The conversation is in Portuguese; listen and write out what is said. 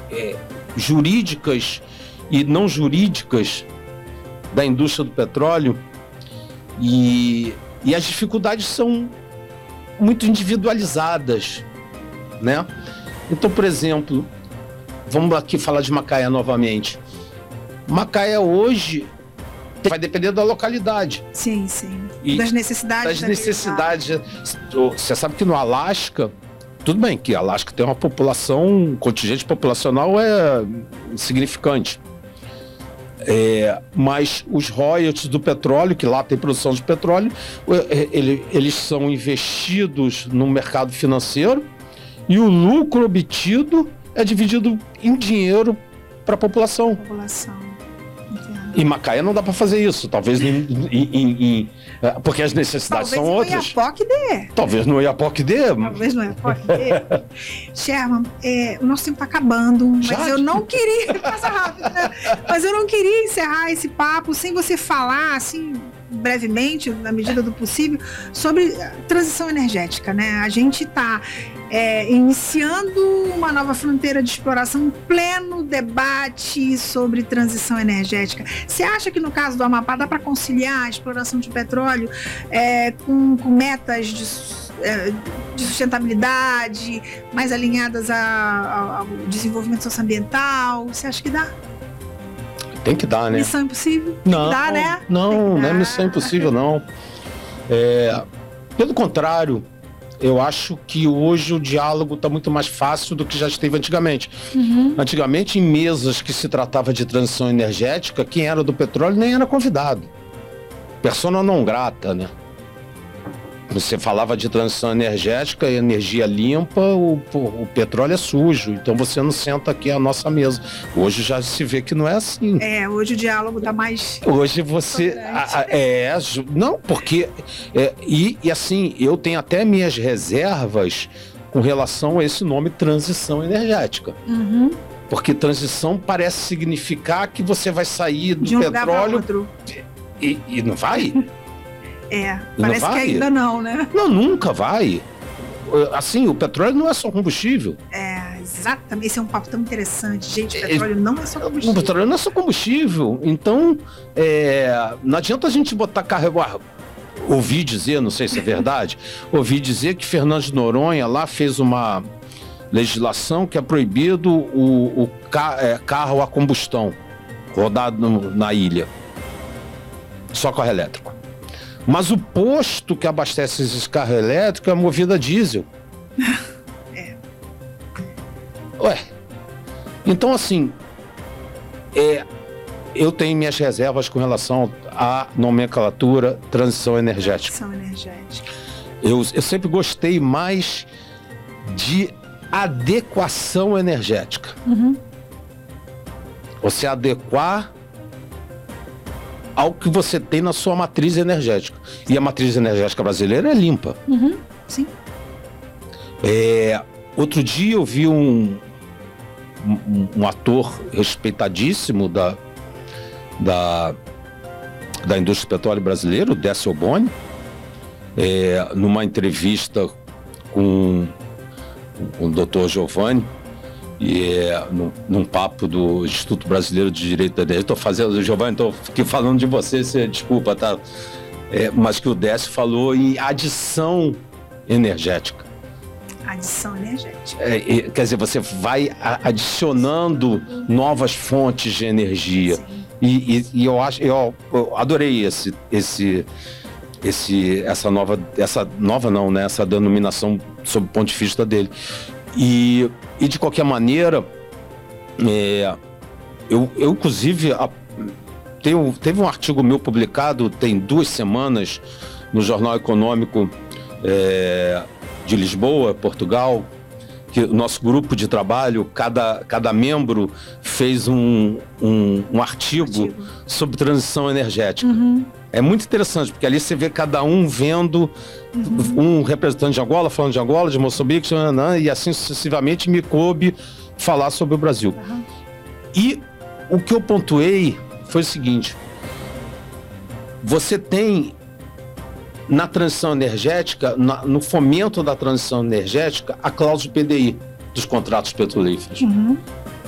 jurídicas e não jurídicas da indústria do petróleo, e as dificuldades são muito individualizadas, né? Então, por exemplo, vamos aqui falar de Macaé novamente. Macaé hoje vai depender da localidade. Sim. Das necessidades. Você sabe que no Alasca, tudo bem que Alasca tem uma população, um contingente populacional significante. Mas os royalties do petróleo, que lá tem produção de petróleo, eles são investidos no mercado financeiro e o lucro obtido é dividido em dinheiro para a população. Em Macaé não dá para fazer isso, talvez porque as necessidades são outras. Talvez no Oiapoque dê. Sherman, o nosso tempo está acabando, mas eu não queria passar rápido, né? Mas eu não queria encerrar esse papo sem você falar, assim, brevemente, na medida do possível, sobre transição energética, né? A gente está iniciando uma nova fronteira de exploração, um pleno debate sobre transição energética. Você acha que no caso do Amapá dá para conciliar a exploração de petróleo com metas de sustentabilidade mais alinhadas ao desenvolvimento socioambiental? Você acha que dá? Tem que dar, né? Missão impossível? Não, dá, né? Não é missão impossível, não. Pelo contrário, eu acho que hoje o diálogo está muito mais fácil do que já esteve antigamente. Antigamente, em mesas que se tratava de transição energética, quem era do petróleo nem era convidado. Persona non grata, né? Você falava de transição energética, energia limpa, o petróleo é sujo, então você não senta aqui à nossa mesa. Hoje já se vê que não é assim. Hoje o diálogo está mais... Hoje você... não, porque... E assim, eu tenho até minhas reservas com relação a esse nome transição energética. Porque transição parece significar que você vai sair do petróleo... lugar para outro. E não vai? Parece que ainda não, né? Não, nunca vai. Assim, o petróleo não é só combustível. Exatamente. Esse é um papo tão interessante. Gente, o petróleo não é só combustível. O petróleo não é só combustível. Então, não adianta a gente botar carro... Ouvi dizer, não sei se é verdade, ouvi dizer que Fernando de Noronha lá fez uma legislação que é proibido o carro a combustão rodado na ilha. Só carro elétrico. Mas o posto que abastece esses carros elétricos é movido a diesel. Então, assim, eu tenho minhas reservas com relação à nomenclatura transição energética. Eu sempre gostei mais de adequação energética. Você adequar ao que você tem na sua matriz energética. E a matriz energética brasileira é limpa. Sim. Outro dia eu vi um ator respeitadíssimo da indústria do petróleo brasileiro, o Décio Boni, numa entrevista com o Dr. Giovanni, num papo do Instituto Brasileiro de Direito da Energia. Giovanni, estou aqui falando de você desculpa, tá? Mas que o Décio falou em adição energética. Adição energética. Quer dizer, você vai adicionando novas fontes de energia. E eu adorei essa denominação sob o ponto de vista dele. E de qualquer maneira, eu inclusive teve um artigo meu publicado tem 2 semanas no Jornal Econômico de Lisboa, Portugal, que o nosso grupo de trabalho, cada membro fez um artigo sobre transição energética. É muito interessante, porque ali você vê cada um vendo um representante de Angola, falando de Angola, de Moçambique, e assim sucessivamente me coube falar sobre o Brasil. E o que eu pontuei foi o seguinte: você tem na transição energética, no fomento da transição energética, a cláusula de PDI dos contratos petrolíferos.